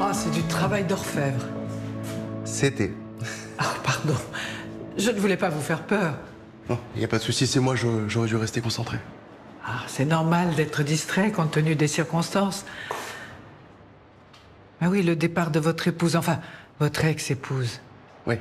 Ah, c'est du travail d'orfèvre. C'était. Ah, pardon. Je ne voulais pas vous faire peur. Non, il n'y a pas de souci, c'est moi, j'aurais dû rester concentré. Ah, c'est normal d'être distrait compte tenu des circonstances. Ah oui, le départ de votre épouse, enfin, votre ex-épouse. Oui.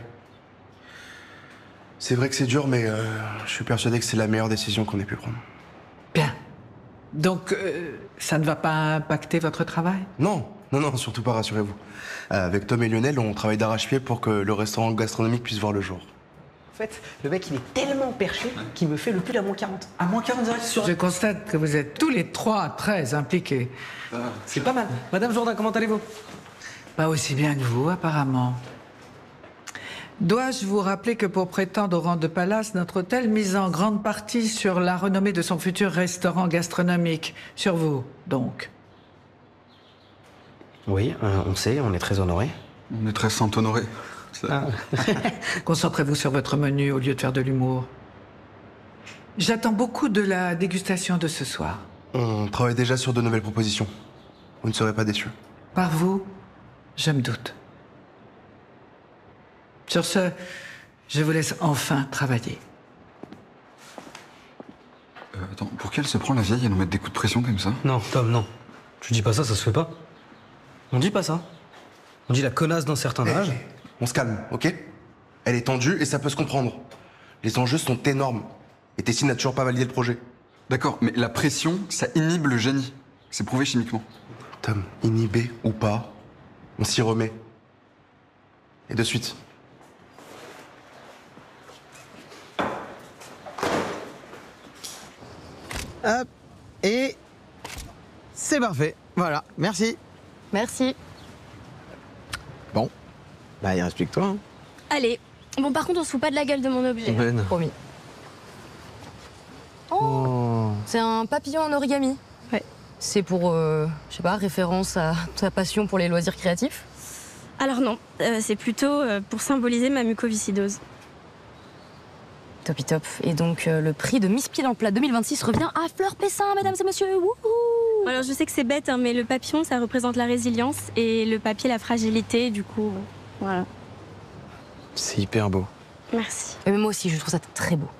C'est vrai que c'est dur, mais je suis persuadé que c'est la meilleure décision qu'on ait pu prendre. Bien. Donc, ça ne va pas impacter votre travail? Non, non, non, surtout pas, rassurez-vous. Avec Tom et Lionel, on travaille d'arrache-pied pour que le restaurant gastronomique puisse voir le jour. En fait, le mec, il est tellement perché qu'il me fait le pull à moins 40. À moins 40 direct sur... Je constate que vous êtes tous les trois très impliqués. C'est pas mal. Madame Jourdain, comment allez-vous? Pas aussi bien que vous, apparemment. Dois-je vous rappeler que pour prétendre au rang de palace, notre hôtel mise en grande partie sur la renommée de son futur restaurant gastronomique. Sur vous, donc. Oui, on sait, on est très honorés. On est très sans honoré. Concentrez-vous sur votre menu au lieu de faire de l'humour. J'attends beaucoup de la dégustation de ce soir. On travaille déjà sur de nouvelles propositions. Vous ne serez pas déçus. Par vous, je me doute. Sur ce, je vous laisse enfin travailler. Attends, pour qu'elle se prend la vieille à nous mettre des coups de pression comme ça? Non, Tom, non. Tu dis pas ça, ça se fait pas. On dit pas ça. On dit la connasse d'un certain âge. On se calme, ok? Elle est tendue et ça peut se comprendre. Les enjeux sont énormes. Et Tessie n'a toujours pas validé le projet. D'accord, mais la pression, ça inhibe le génie. C'est prouvé chimiquement. Tom, inhibé ou pas, on s'y remet. Et de suite. Hop, et c'est parfait. Voilà, merci. Merci. Bon, bah il reste plus que toi. Hein. Allez. Bon, par contre, on se fout pas de la gueule de mon objet. Ben. Promis. Oh. C'est un papillon en origami. Ouais. C'est pour, je sais pas, référence à ta passion pour les loisirs créatifs? Alors non, c'est plutôt pour symboliser ma mucoviscidose. Top top. Et donc, le prix de Miss Pied dans le plat 2026 revient à Fleur Pessin, mesdames et messieurs. Wouhou! Alors je sais que c'est bête, hein, mais le papillon, ça représente la résilience et le papier, la fragilité, du coup, voilà. C'est hyper beau. Merci. Et moi aussi, je trouve ça très beau.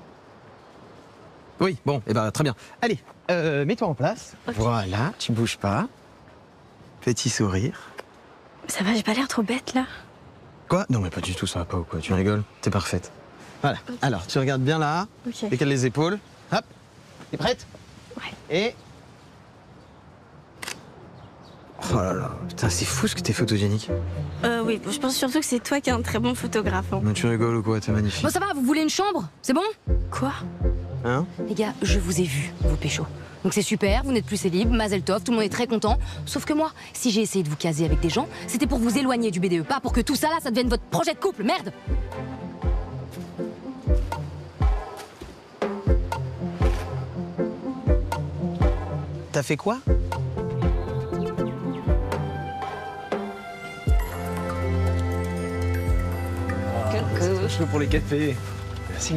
Oui, bon, et ben très bien. Allez, mets-toi en place. Okay. Voilà, tu bouges pas. Petit sourire. Ça va, j'ai pas l'air trop bête là. Quoi? Non mais pas du tout, ça va pas ou quoi? Tu rigoles? T'es parfaite. Voilà. Okay. Alors, tu regardes bien là. Ok. Décale les épaules. Hop. T'es prête? Ouais. Et... Oh là là, putain, c'est fou ce que t'es photogénique. Oui, je pense surtout que c'est toi qui es un très bon photographe. Hein. Mais tu rigoles ou quoi? T'es magnifique. Bon, ça va, vous voulez une chambre? C'est bon? Quoi? Hein? Les gars, je vous ai vu, vous pécho. Donc c'est super, vous n'êtes plus célib, Mazel Tov, tout le monde est très content. Sauf que moi, si j'ai essayé de vous caser avec des gens, c'était pour vous éloigner du BDE, pas pour que tout ça là, ça devienne votre projet de couple, merde! T'as fait quoi? Je veux pour les cafés. Merci.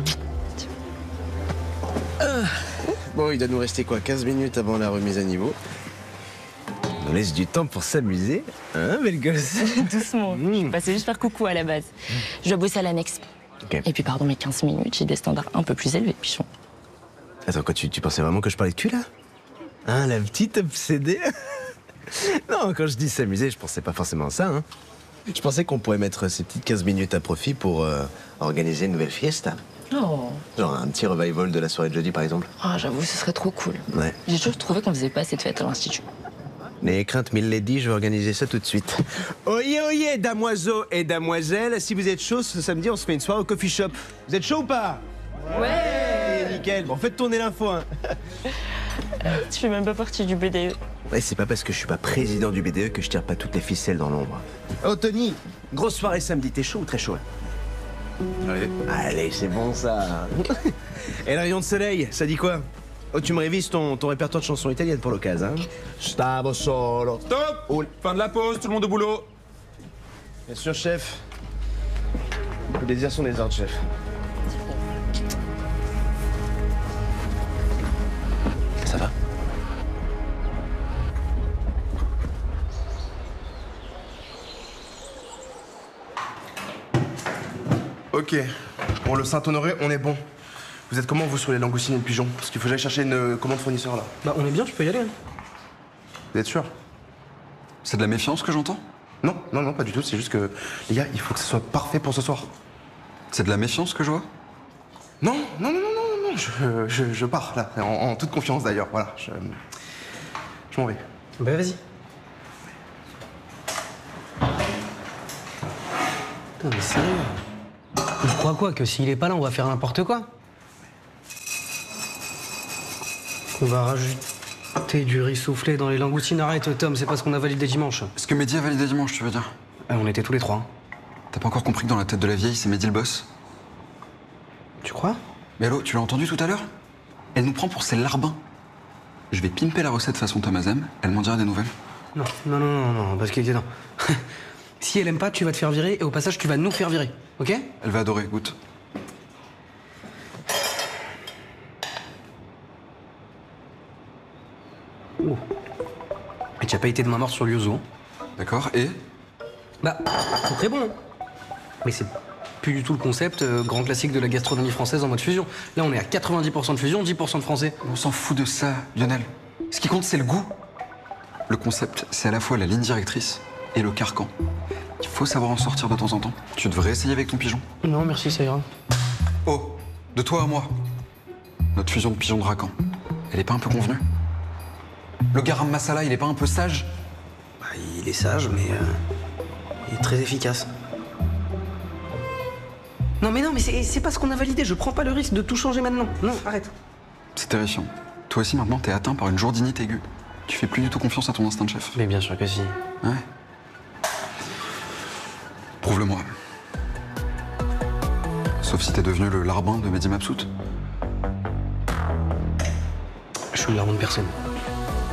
Bon, il doit nous rester quoi, 15 minutes avant la remise à niveau. On laisse du temps pour s'amuser, hein, belle gosse? Doucement, je suis passée juste faire coucou à la base. Je dois bosser à l'annexe. Okay. Et puis, pardon, mes 15 minutes, j'ai des standards un peu plus élevés, pichon. Attends, quoi, tu pensais vraiment que je parlais de cul, là? Hein, la petite obsédée? Non, quand je dis s'amuser, je pensais pas forcément à ça, hein. Je pensais qu'on pourrait mettre ces petites 15 minutes à profit pour organiser une nouvelle fiesta. Oh. Genre un petit revival de la soirée de jeudi, par exemple. Ah, j'avoue, ce serait trop cool. Ouais. J'ai toujours trouvé qu'on faisait pas assez de fêtes à l'Institut. N'ayez crainte, milady, je vais organiser ça tout de suite. Oyez, oyez, damoiseaux et damoiselles, si vous êtes chauds, ce samedi, on se fait une soirée au coffee shop. Vous êtes chauds ou pas? Ouais. Nickel. Bon, faites tourner l'info, hein. Tu fais même pas partie du BDE. Ouais, c'est pas parce que je suis pas président du BDE que je tire pas toutes les ficelles dans l'ombre. Oh, Tony, grosse soirée samedi, t'es chaud ou très chaud? Allez. Allez, c'est bon, ça. Et le rayon de soleil, ça dit quoi? Oh, tu me révises ton répertoire de chansons italiennes pour l'occasion, hein? Stavo solo. Stop! Oh. Fin de la pause, tout le monde au boulot. Bien sûr, chef. Les désirs sont des ordres, chef. Ça va? Ok, pour le Saint-Honoré, on est bon. Vous êtes comment, vous, sur les langoustines et le pigeon? Parce qu'il faut que j'aille chercher une commande fournisseur, là. Bah, on est bien, tu peux y aller. Hein. Vous êtes sûr? C'est de la méfiance que j'entends? Non, non, non, pas du tout. C'est juste que, les gars, il faut que ce soit parfait pour ce soir. C'est de la méfiance que je vois? Non, non, non, non, non, non, je pars, là, en toute confiance, d'ailleurs, voilà. Je m'en vais. Bah, vas-y. Putain, mais sérieux? Tu crois quoi? Que s'il est pas là, on va faire n'importe quoi? On va rajouter du riz soufflé dans les langoustines. Arrête, Tom, c'est pas ce qu'on a validé dimanche. Est-ce que Mehdi a validé dimanche, tu veux dire? On était tous les trois. Hein. T'as pas encore compris que dans la tête de la vieille, c'est Mehdi le boss? Tu crois? Mais allô, tu l'as entendu tout à l'heure? Elle nous prend pour ses larbins. Je vais pimper la recette façon Thomasem, elle m'en dira des nouvelles. Non, non, non, non, non, parce qu'il était non. Si elle aime pas, tu vas te faire virer et au passage, tu vas nous faire virer, ok? Elle va adorer, goûte. Oh. Et tu as pas été de main morte sur le yuzu. Hein. D'accord, et? Bah, c'est très bon. Hein. Mais c'est plus du tout le concept grand classique de la gastronomie française en mode fusion. Là, on est à 90% de fusion, 10% de français. On s'en fout de ça, Lionel. Ce qui compte, c'est le goût. Le concept, c'est à la fois la ligne directrice et le carcan. Il faut savoir en sortir de temps en temps. Tu devrais essayer avec ton pigeon. Non, merci, ça ira. Oh, de toi à moi. Notre fusion de pigeon de racan, elle est pas un peu convenue? Le garam masala, il est pas un peu sage? Bah, il est sage, mais il est très efficace. Non, mais c'est pas ce qu'on a validé. Je prends pas le risque de tout changer maintenant. Non, arrête. C'est terrifiant. Toi aussi, maintenant, t'es atteint par une jourdinite aiguë. Tu fais plus du tout confiance à ton instinct de chef. Mais bien sûr que si. Ouais. Prouve-le-moi. Sauf si t'es devenu le larbin de Mehdi Mabsout. Je suis le larron de personne.